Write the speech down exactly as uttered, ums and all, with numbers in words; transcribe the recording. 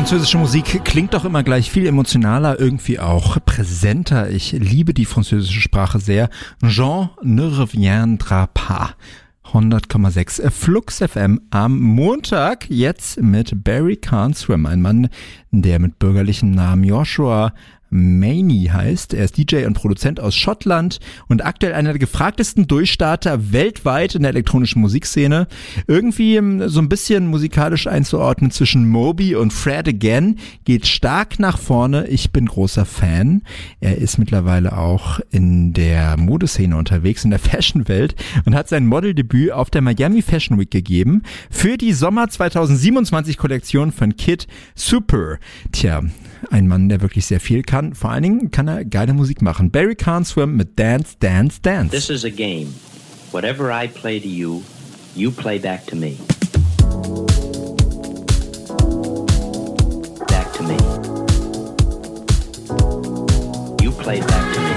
Französische Musik klingt doch immer gleich viel emotionaler, irgendwie auch präsenter. Ich liebe die französische Sprache sehr. Jean ne reviendra pas. hundert Komma sechs Flux F M am Montag, jetzt mit Barry Can't Swim, ein Mann, der mit bürgerlichem Namen Joshua Maney heißt. Er ist D J und Produzent aus Schottland und aktuell einer der gefragtesten Durchstarter weltweit in der elektronischen Musikszene. Irgendwie so ein bisschen musikalisch einzuordnen zwischen Moby und Fred Again, geht stark nach vorne. Ich bin großer Fan. Er ist mittlerweile auch in der Modeszene unterwegs, in der Fashion-Welt und hat sein Modeldebüt auf der Miami Fashion Week gegeben für die Sommer zweitausendsiebenundzwanzig Kollektion von Kid Super. Tja, ein Mann, der wirklich sehr viel kann. Vor allen Dingen kann er geile Musik machen. Barry Can't Swim mit Dance, Dance, Dance. This is a game. Whatever I play to you, you play back to me. Back to me. You play back to me.